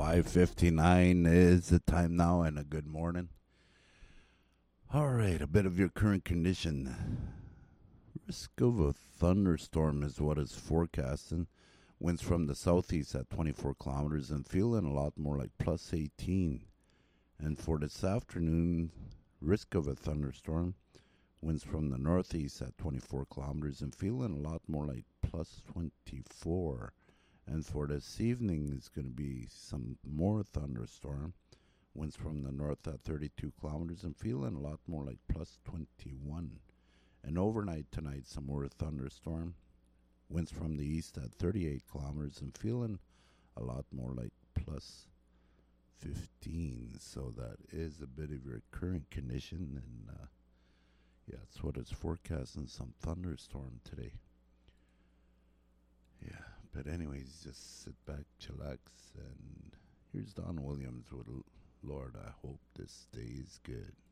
5:59 is the time now, and a good morning. All right, a bit of your current condition. Risk of a thunderstorm is what is forecasting. Winds from the southeast at 24 kilometers and feeling a lot more like plus 18. And for this afternoon, risk of a thunderstorm. Winds from the northeast at 24 kilometers and feeling a lot more like plus 24. And for this evening, it's going to be some more thunderstorm. Winds from the north at 32 kilometers and feeling a lot more like plus 21. And overnight tonight, some more thunderstorm. Winds from the east at 38 kilometers and feeling a lot more like plus 15. So that is a bit of your current condition. And yeah, that's what it's forecasting, some thunderstorm today. Yeah, but anyways, just sit back, chillax, and here's Don Williams with Lord, I hope this stays good.